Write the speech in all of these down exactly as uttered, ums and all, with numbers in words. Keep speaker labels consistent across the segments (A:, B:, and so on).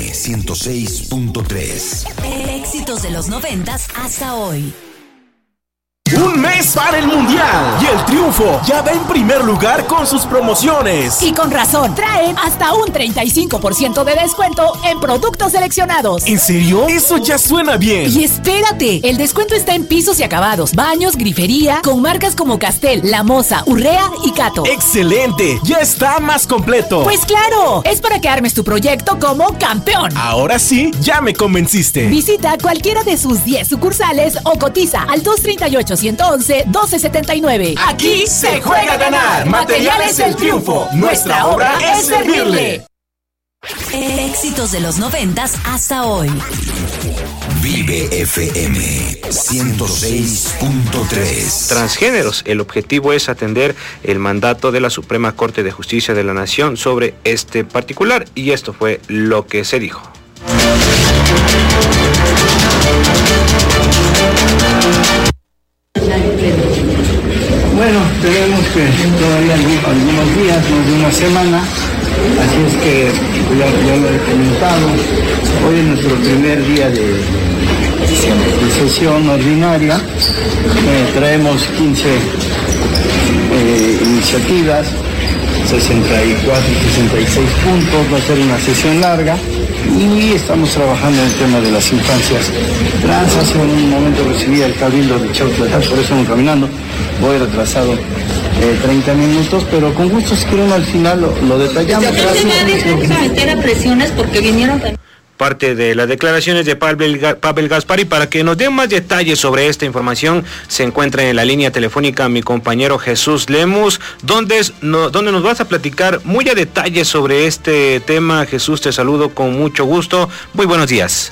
A: ciento seis punto tres.
B: Éxitos de los noventas hasta hoy.
C: Un mes para el Mundial y el Triunfo ya va en primer lugar con sus promociones.
D: Y con razón, traen hasta un treinta y cinco por ciento de descuento en productos seleccionados.
C: ¿En serio? Eso ya suena bien.
D: Y espérate, el descuento está en pisos y acabados, baños, grifería, con marcas como Castel, La Moza, Urrea y Cato.
C: ¡Excelente! Ya está más completo.
D: Pues claro, es para que armes tu proyecto como campeón.
C: Ahora sí, ya me convenciste.
D: Visita cualquiera de sus diez sucursales o cotiza al dos tres ocho, uno uno uno, doce setenta y nueve.
C: Aquí se juega a ganar. Materiales El Triunfo. Nuestra obra es servirle.
B: Éxitos de los noventas hasta hoy.
A: Vive F M ciento seis punto tres.
E: Transgéneros. El objetivo es atender el mandato de la Suprema Corte de Justicia de la Nación sobre este particular, y esto fue lo que se dijo.
F: Bueno, tenemos que todavía algunos días, más de una semana, así es que ya, ya lo he comentado. Hoy es nuestro primer día de, de sesión ordinaria. Eh, traemos quince eh, iniciativas, sesenta y cuatro, sesenta y seis puntos. Va a ser una sesión larga y estamos trabajando en el tema de las infancias trans. Hace un momento recibí el cabildo de Chautla, por eso vamos caminando. Voy retrasado eh, treinta minutos, pero con gusto si quieren al final lo, lo detallamos.
G: Nadie se meter a presiones porque vinieron también.
E: Parte de las declaraciones de Pavel, Pavel Gaspari. Para que nos den más detalles sobre esta información, se encuentra en la línea telefónica mi compañero Jesús Lemus, donde, no, donde nos vas a platicar muy a detalle sobre este tema. Jesús, te saludo con mucho gusto. Muy buenos días.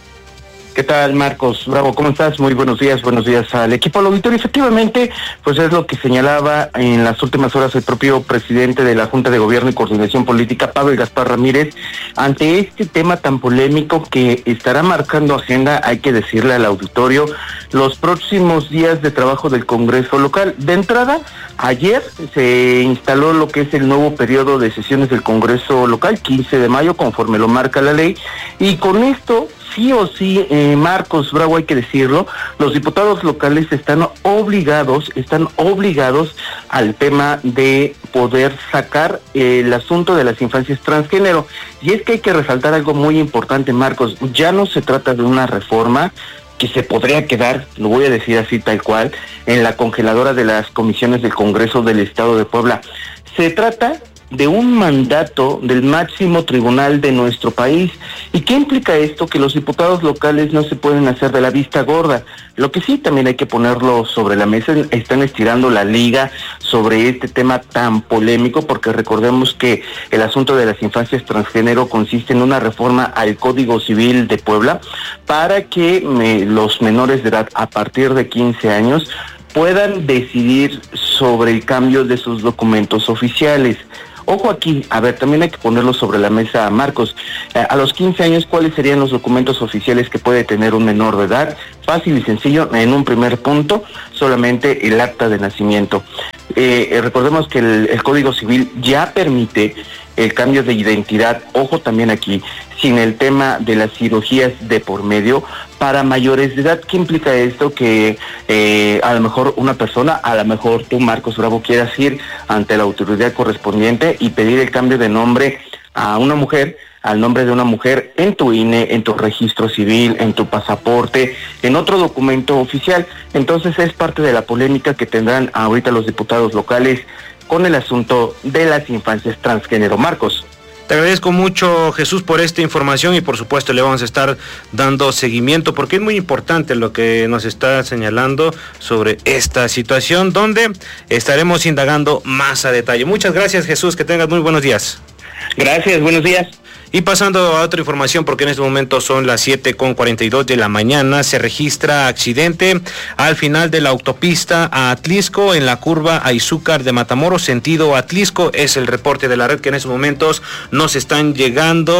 H: ¿Qué tal, Marcos Bravo? ¿Cómo estás? Muy buenos días, buenos días al equipo, al auditorio. Efectivamente, pues es lo que señalaba en las últimas horas el propio presidente de la Junta de Gobierno y Coordinación Política, Pavel Gaspar Ramírez, ante este tema tan polémico que estará marcando agenda, hay que decirle al auditorio, los próximos días de trabajo del Congreso local. De entrada, ayer se instaló lo que es el nuevo periodo de sesiones del Congreso local, quince de mayo, conforme lo marca la ley, y con esto, sí o sí, eh, Marcos Bravo, hay que decirlo, los diputados locales están obligados, están obligados al tema de poder sacar eh, el asunto de las infancias transgénero. Y es que hay que resaltar algo muy importante, Marcos, ya no se trata de una reforma que se podría quedar, lo voy a decir así tal cual, en la congeladora de las comisiones del Congreso del Estado de Puebla. Se trata de un mandato del máximo tribunal de nuestro país. ¿Y qué implica esto? Que los diputados locales no se pueden hacer de la vista gorda. Lo que sí también hay que ponerlo sobre la mesa, están estirando la liga sobre este tema tan polémico, porque recordemos que el asunto de las infancias transgénero consiste en una reforma al Código Civil de Puebla para que me, los menores de edad a partir de quince años puedan decidir sobre el cambio de sus documentos oficiales. Ojo aquí, a ver, también hay que ponerlo sobre la mesa, Marcos. Eh, a los quince años, ¿cuáles serían los documentos oficiales que puede tener un menor de edad? Fácil y sencillo, en un primer punto, solamente el acta de nacimiento. Eh, eh, recordemos que el, el Código Civil ya permite el cambio de identidad, ojo también aquí, sin el tema de las cirugías de por medio para mayores de edad. ¿Qué implica esto? Que eh, a lo mejor una persona, a lo mejor tú, Marcos Bravo, quieras ir ante la autoridad correspondiente y pedir el cambio de nombre a una mujer, al nombre de una mujer en tu I N E, en tu registro civil, en tu pasaporte, en otro documento oficial. Entonces es parte de la polémica que tendrán ahorita los diputados locales con el asunto de las infancias transgénero. Marcos.
E: Te agradezco mucho, Jesús, por esta información y por supuesto le vamos a estar dando seguimiento porque es muy importante lo que nos está señalando sobre esta situación, donde estaremos indagando más a detalle. Muchas gracias, Jesús, que tengas muy buenos días.
H: Gracias, buenos días.
E: Y pasando a otra información, porque en este momento son las siete con cuarenta y dos de la mañana, se registra accidente al final de la autopista a Atlisco, en la curva a Izúcar de Matamoros, sentido Atlisco. Es el reporte de la red que en estos momentos nos están llegando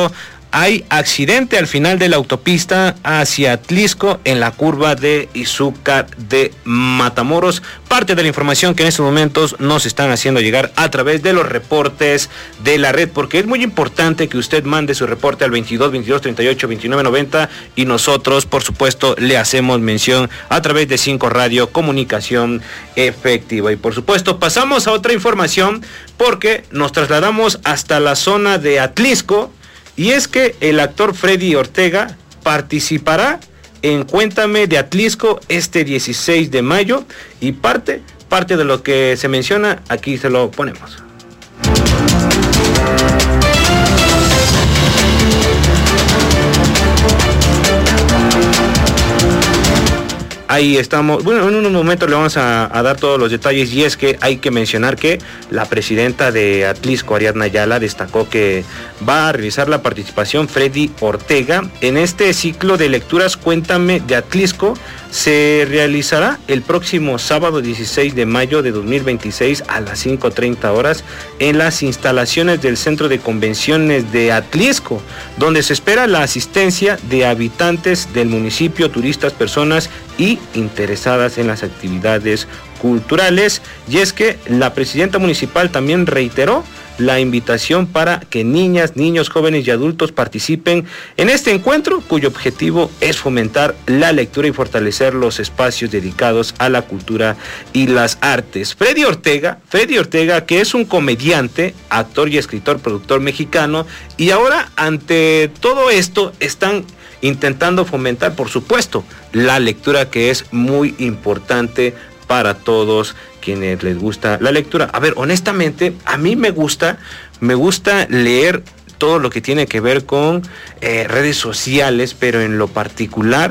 E: hay accidente al final de la autopista hacia Atlixco en la curva de Izúcar de Matamoros. Parte de la información que en estos momentos nos están haciendo llegar a través de los reportes de la red, porque es muy importante que usted mande su reporte al veintidós, veintidós, treinta y ocho, veintinueve, noventa y nosotros, por supuesto, le hacemos mención a través de cinco Radio Comunicación Efectiva. Y por supuesto, pasamos a otra información porque nos trasladamos hasta la zona de Atlixco. Y es que el actor Freddy Ortega participará en Cuéntame de Atlixco este dieciséis de mayo y parte, parte de lo que se menciona, aquí se lo ponemos. Ahí estamos. Bueno, en unos momentos le vamos a, a dar todos los detalles, y es que hay que mencionar que la presidenta de Atlixco, Ariadna Ayala, destacó que va a realizar la participación Freddy Ortega en este ciclo de lecturas Cuéntame de Atlixco. Se realizará el próximo sábado dieciséis de mayo de dos mil veintiséis a las cinco treinta horas en las instalaciones del Centro de Convenciones de Atlixco, donde se espera la asistencia de habitantes del municipio, turistas, personas y interesadas en las actividades culturales. Y es que la presidenta municipal también reiteró la invitación para que niñas, niños, jóvenes y adultos participen en este encuentro, cuyo objetivo es fomentar la lectura y fortalecer los espacios dedicados a la cultura y las artes. Freddy Ortega, Freddy Ortega, que es un comediante, actor y escritor, productor mexicano, y ahora ante todo esto están intentando fomentar, por supuesto, la lectura, que es muy importante para todos quienes les gusta la lectura. A ver, honestamente, a mí me gusta, me gusta leer todo lo que tiene que ver con eh, redes sociales, pero en lo particular,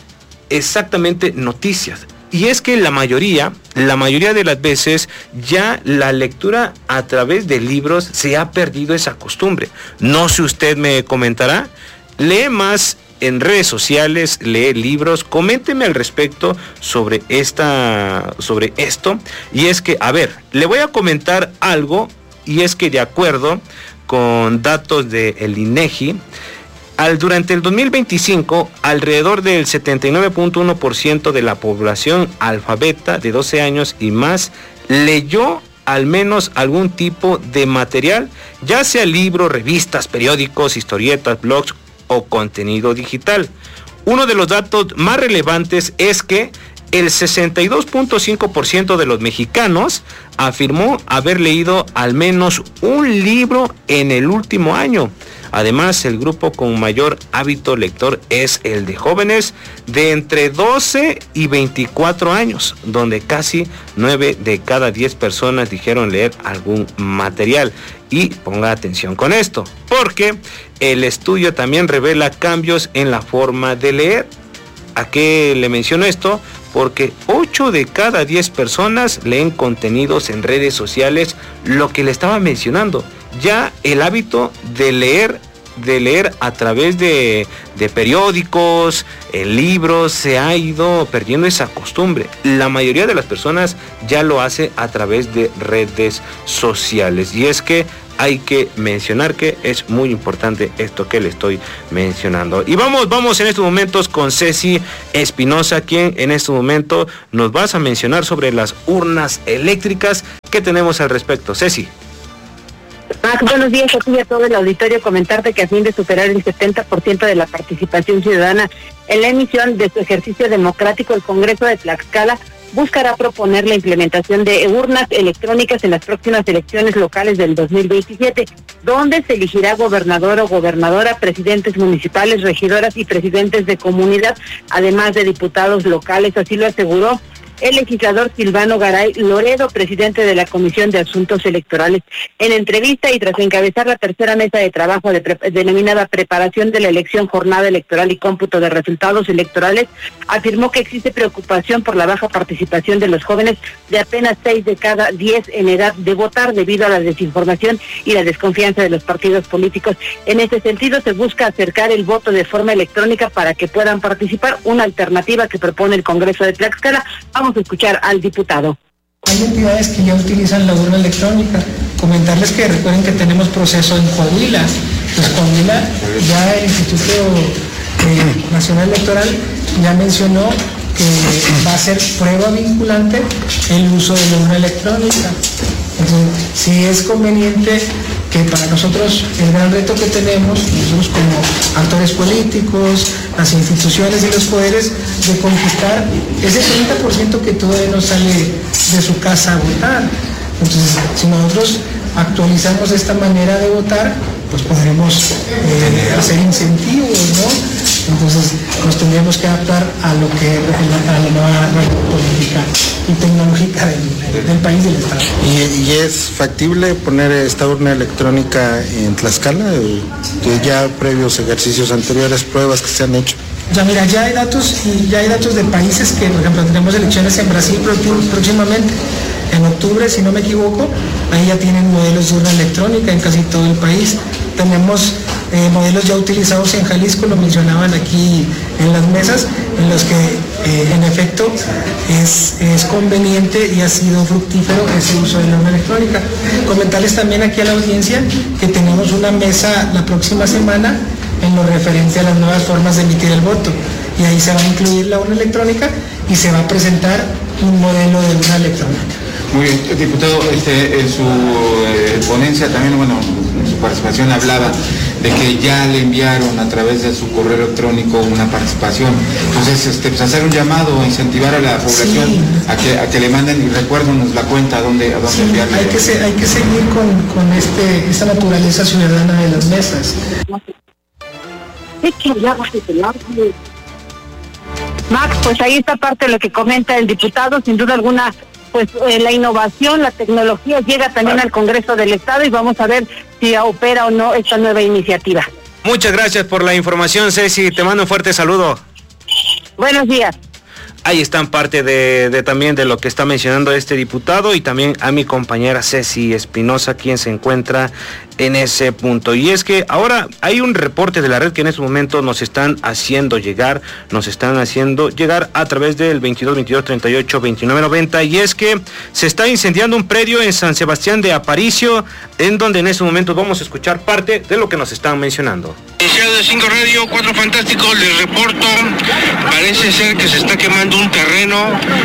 E: exactamente noticias. Y es que la mayoría, la mayoría de las veces, ya la lectura a través de libros se ha perdido esa costumbre. No sé, usted me comentará, lee más en redes sociales, lee libros, coménteme al respecto sobre esta, sobre esto. Y es que, a ver, le voy a comentar algo, y es que de acuerdo con datos del INEGI, al, durante el dos mil veinticinco, alrededor del setenta y nueve punto uno por ciento de la población alfabeta de doce años y más leyó al menos algún tipo de material, ya sea libros, revistas, periódicos, historietas, blogs o contenido digital. Uno de los datos más relevantes es que el sesenta y dos punto cinco por ciento de los mexicanos afirmó haber leído al menos un libro en el último año. Además, el grupo con mayor hábito lector es el de jóvenes de entre doce y veinticuatro años, donde casi nueve de cada diez personas dijeron leer algún material. Y ponga atención con esto, porque el estudio también revela cambios en la forma de leer. ¿A qué le menciono esto? Porque ocho de cada diez personas leen contenidos en redes sociales, lo que le estaba mencionando. Ya el hábito de leer, de leer a través de, de periódicos, en libros, se ha ido perdiendo esa costumbre. La mayoría de las personas ya lo hace a través de redes sociales. Y es que hay que mencionar que es muy importante esto que le estoy mencionando. Y vamos, vamos en estos momentos con Ceci Espinosa, quien en este momento nos vas a mencionar sobre las urnas eléctricas. ¿Qué tenemos al respecto, Ceci?
I: Max, buenos días a ti y a todo el auditorio. Comentarte que a fin de superar el setenta por ciento de la participación ciudadana en la emisión de su ejercicio democrático, el Congreso de Tlaxcala buscará proponer la implementación de urnas electrónicas en las próximas elecciones locales del dos mil veintisiete, donde se elegirá gobernador o gobernadora, presidentes municipales, regidoras y presidentes de comunidad, además de diputados locales. Así lo aseguró el legislador Silvano Garay Loredo, presidente de la Comisión de Asuntos Electorales. En entrevista y tras encabezar la tercera mesa de trabajo de pre- denominada Preparación de la Elección, Jornada Electoral y Cómputo de Resultados Electorales, afirmó que existe preocupación por la baja participación de los jóvenes, de apenas seis de cada diez en edad de votar, debido a la desinformación y la desconfianza de los partidos políticos. En este sentido, se busca acercar el voto de forma electrónica para que puedan participar, una alternativa que propone el Congreso de Tlaxcala. Vamos a escuchar al diputado.
J: Hay entidades que ya utilizan la urna electrónica. Comentarles que recuerden que tenemos proceso en Coahuila, Pues Paulina, ya el Instituto eh, Nacional Electoral ya mencionó que va a ser prueba vinculante el uso de la urna electrónica. Entonces, sí es conveniente que para nosotros el gran reto que tenemos, nosotros como actores políticos, las instituciones y los poderes, de conquistar ese treinta por ciento que todavía no sale de su casa a votar. Entonces, si nosotros actualizamos esta manera de votar, pues podremos eh, hacer incentivos, ¿no? Entonces nos tendríamos que adaptar a lo que a la nueva política y tecnológica del, del país y del Estado.
K: ¿Y, ¿Y es factible poner esta urna electrónica en Tlaxcala? Que ya previos ejercicios anteriores, pruebas que se han hecho.
J: O sea, mira, ya hay datos y ya hay datos de países que, por ejemplo, tenemos elecciones en Brasil próximamente, en octubre, si no me equivoco, ahí ya tienen modelos de urna electrónica en casi todo el país. Tenemos eh, modelos ya utilizados en Jalisco, lo mencionaban aquí en las mesas, en los que eh, en efecto es, es conveniente y ha sido fructífero ese uso de la urna electrónica. Comentarles también aquí a la audiencia que tenemos una mesa la próxima semana en lo referente a las nuevas formas de emitir el voto, y ahí se va a incluir la urna electrónica y se va a presentar un modelo de urna electrónica.
L: Muy bien, diputado, este, en su eh, ponencia también, bueno, en su participación hablaba de que ya le enviaron a través de su correo electrónico una participación. Entonces, este, pues hacer un llamado, incentivar a la población sí. a, que, a que le manden, y recuérdanos la cuenta a dónde, a dónde
J: sí,
L: enviarle.
J: Hay que, se, hay que seguir con, con este, esta naturaleza ciudadana de las mesas.
I: Max, pues ahí está parte de lo que comenta el diputado, sin duda alguna. Pues eh, la innovación, la tecnología llega también al Congreso del Estado y vamos a ver si opera o no esta nueva iniciativa.
E: Muchas gracias por la información, Ceci. Te mando un fuerte saludo.
I: Buenos días.
E: Ahí están parte de, de también de lo que está mencionando este diputado, y también a mi compañera Ceci Espinosa, quien se encuentra en ese punto. Y es que ahora hay un reporte de la red que en este momento nos están haciendo llegar, nos están haciendo llegar a través del veintidós veintidós treinta y ocho veintinueve noventa, y es que se está incendiando un predio en San Sebastián de Aparicio, en donde en este momento vamos a escuchar parte de lo que nos están mencionando.
M: Iniciado de cinco Radio, cuatro Fantásticos, les reporto, parece ser que se está quemando un terreno,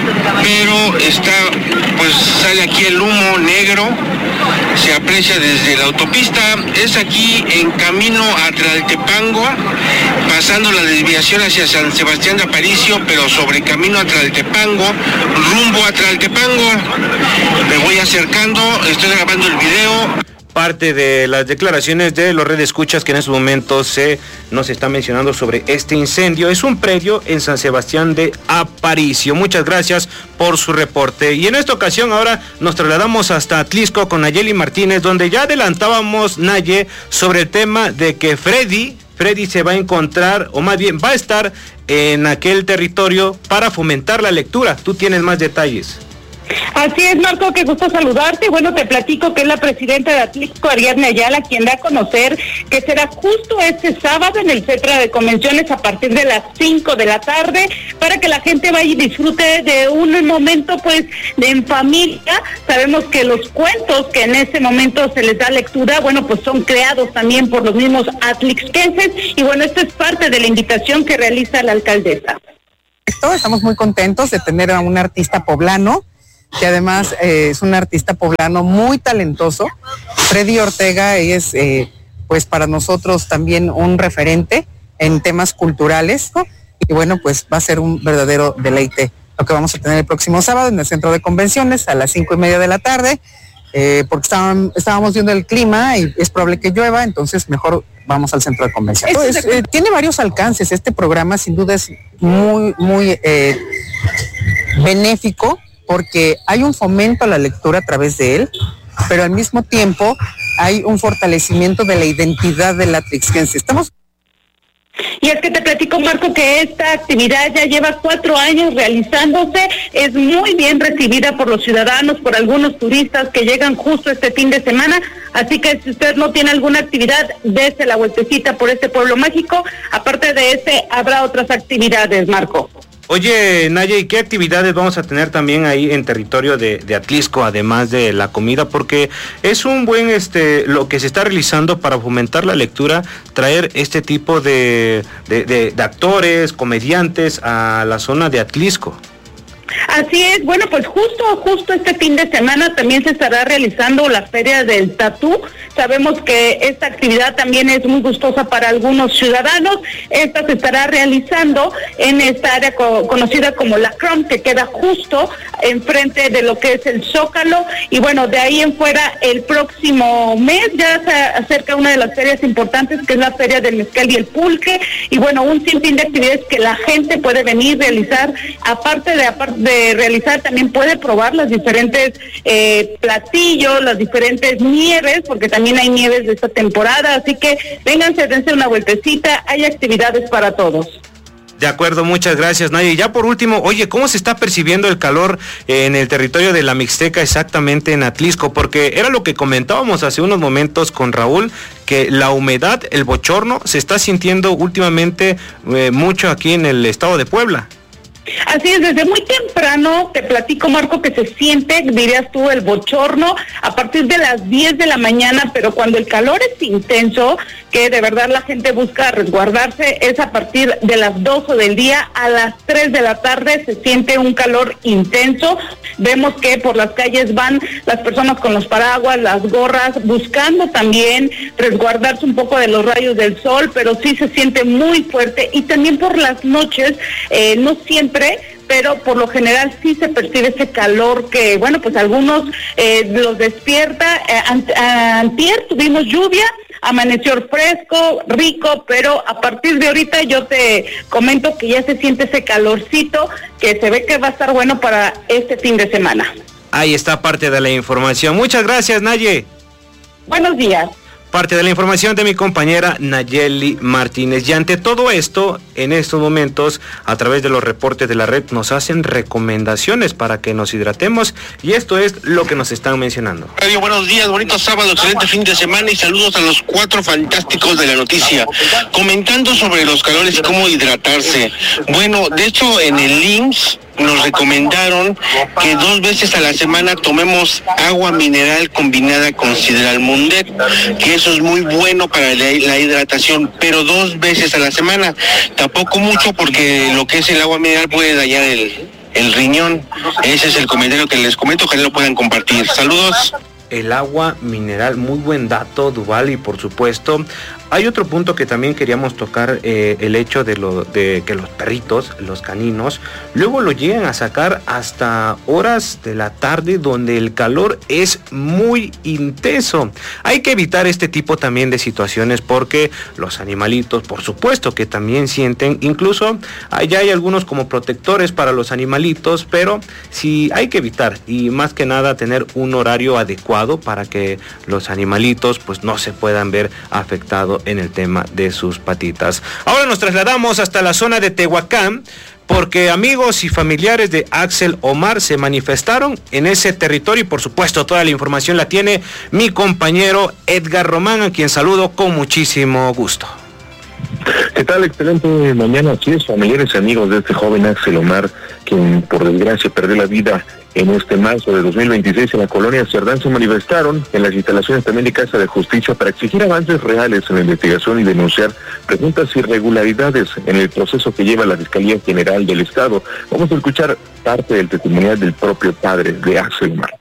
M: pero está, pues sale aquí el humo negro, se aprecia desde la autopista, es aquí en camino a Tlaltepango, pasando la desviación hacia San Sebastián de Aparicio, pero sobre camino a Tlaltepango, rumbo a Tlaltepango. Me voy acercando, estoy grabando el video.
E: Parte de las declaraciones de los redescuchas que en estos momentos se nos está mencionando sobre este incendio. Es un predio en San Sebastián de Aparicio. Muchas gracias por su reporte. Y en esta ocasión ahora nos trasladamos hasta Atlisco con Nayeli Martínez, donde ya adelantábamos, Naye, sobre el tema de que Freddy, Freddy se va a encontrar, o más bien va a estar en aquel territorio para fomentar la lectura. Tú tienes más detalles.
N: Así es, Marco, qué gusto saludarte. Bueno, te platico que es la presidenta de Atlisco, Ariadna Ayala, quien da a conocer que será justo este sábado en el Centro de Convenciones a partir de las cinco de la tarde, para que la gente vaya y disfrute de un momento, pues, de en familia. Sabemos que los cuentos que en ese momento se les da lectura, bueno, pues son creados también por los mismos atlixquenses, y bueno, esto es parte de la invitación que realiza la alcaldesa.
O: Estamos muy contentos de tener a un artista poblano, que además eh, es un artista poblano muy talentoso. Freddy Ortega es eh, pues para nosotros también un referente en temas culturales, ¿no? Y bueno, pues va a ser un verdadero deleite lo que vamos a tener el próximo sábado en el Centro de Convenciones a las cinco y media de la tarde, eh, porque estaban, estábamos viendo el clima y es probable que llueva, entonces mejor vamos al Centro de Convenciones. Pues, eh, tiene varios alcances, este programa sin duda es muy, muy eh, benéfico, porque hay un fomento a la lectura a través de él, pero al mismo tiempo hay un fortalecimiento de la identidad del atlixquense. Estamos...
N: Y es que te platico, Marco, que esta actividad ya lleva cuatro años realizándose, es muy bien recibida por los ciudadanos, por algunos turistas que llegan justo este fin de semana, así que si usted no tiene alguna actividad, dése la vueltecita por este pueblo mágico. Aparte de este, habrá otras actividades, Marco.
E: Oye, Naya, ¿y qué actividades vamos a tener también ahí en territorio de, de Atlixco, además de la comida? Porque es un buen, este, lo que se está realizando para fomentar la lectura, traer este tipo de, de, de, de actores, comediantes a la zona de Atlixco.
N: Así es, bueno, pues justo, justo este fin de semana también se estará realizando la Feria del Tatú. Sabemos que esta actividad también es muy gustosa para algunos ciudadanos. Esta se estará realizando en esta área co- conocida como La Crom, que queda justo enfrente de lo que es el Zócalo. Y bueno, de ahí en fuera, el próximo mes ya se acerca una de las ferias importantes, que es la Feria del Mezcal y el Pulque. Y bueno, un sinfín de actividades que la gente puede venir, realizar, aparte de, aparte de realizar, también puede probar los diferentes eh, platillos, las diferentes nieves, porque también hay nieves de esta temporada, así que vénganse, dense una vueltecita, hay actividades para todos.
E: De acuerdo, muchas gracias, Naya. Y ya por último, oye, ¿cómo se está percibiendo el calor en el territorio de la Mixteca, exactamente en Atlixco? Porque era lo que comentábamos hace unos momentos con Raúl, que la humedad, el bochorno, se está sintiendo últimamente eh, mucho aquí en el estado de Puebla.
N: Así es, desde muy temprano te platico, Marco, que se siente, dirías tú, el bochorno a partir de las diez de la mañana, pero cuando el calor es intenso, que de verdad la gente busca resguardarse, es a partir de las doce del día a las tres de la tarde, se siente un calor intenso. Vemos que por las calles van las personas con los paraguas, las gorras, buscando también resguardarse un poco de los rayos del sol, pero sí se siente muy fuerte. Y también por las noches, eh, no siempre, pero por lo general sí se percibe ese calor que, bueno, pues algunos eh, los despierta. Eh, ant- antier tuvimos lluvia, amaneció fresco, rico, pero a partir de ahorita yo te comento que ya se siente ese calorcito que se ve que va a estar bueno para este fin de semana.
E: Ahí está parte de la información. Muchas gracias, Naye.
N: Buenos días.
E: Parte de la información de mi compañera Nayeli Martínez. Y ante todo esto, en estos momentos, a través de los reportes de la red, nos hacen recomendaciones para que nos hidratemos, y esto es lo que nos están mencionando.
M: Radio, buenos días, bonito sábado, excelente fin de semana y saludos a los cuatro fantásticos de la noticia. Comentando sobre los calores y cómo hidratarse. Bueno, de hecho, en el I M S S nos recomendaron que dos veces a la semana tomemos agua mineral combinada con sidral mundet, que eso es muy bueno para la, la hidratación, pero dos veces a la semana, tampoco mucho, porque lo que es el agua mineral puede dañar el, el riñón. Ese es el comentario que les comento, ojalá lo puedan compartir. Saludos.
E: El agua mineral, muy buen dato, Duval, y por supuesto hay otro punto que también queríamos tocar, eh, el hecho de, lo, de que los perritos, los caninos, luego lo llegan a sacar hasta horas de la tarde donde el calor es muy intenso. Hay que evitar este tipo también de situaciones porque los animalitos, por supuesto que también sienten, incluso allá hay algunos como protectores para los animalitos, pero sí hay que evitar y más que nada tener un horario adecuado para que los animalitos pues no se puedan ver afectados en el tema de sus patitas. Ahora nos trasladamos hasta la zona de Tehuacán, porque amigos y familiares de Axel Omar se manifestaron en ese territorio y por supuesto toda la información la tiene mi compañero Edgar Román, a quien saludo con muchísimo gusto.
P: ¿Qué tal? Excelente mañana. Así es, familiares y amigos de este joven Axel Omar, quien por desgracia perdió la vida en este marzo de dos mil veintiséis en la colonia Cerdán, se manifestaron en las instalaciones también de Casa de Justicia para exigir avances reales en la investigación y denunciar presuntas irregularidades en el proceso que lleva la Fiscalía General del Estado. Vamos a escuchar parte del testimonial del propio padre de Axel Omar.